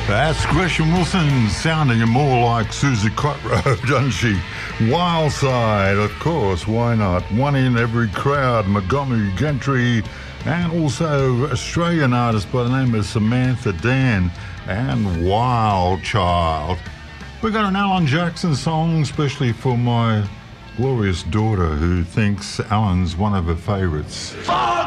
That's Gresham Wilson sounding more like Susie Cotro, doesn't she? Wild Side, of course, why not? One in every crowd, Montgomery Gentry, and also Australian artist by the name of Samantha Dan, and Wild Child. We got an Alan Jackson song, especially for my glorious daughter who thinks Alan's one of her favourites.